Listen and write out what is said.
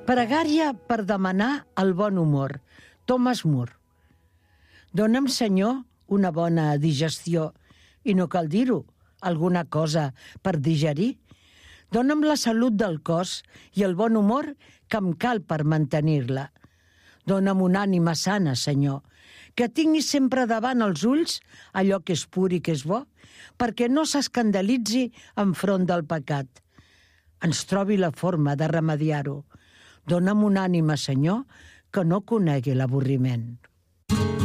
Pregària per demanar el bon humor. Thomas Moore. Dóna'm, Senyor, una bona digestió, i no cal dir-ho, alguna cosa per digerir. Dóna'm la salut del cos i el bon humor que em cal per mantenir-la. Dóna'm una ànima sana, Senyor, que tingui sempre davant els ulls allò que és pur i que és bo, perquè no s'escandalitzi enfront del pecat. Ens trobi la forma de remediar-ho. Dóna'm una ànima, Senyor, que no conegui l'avorriment.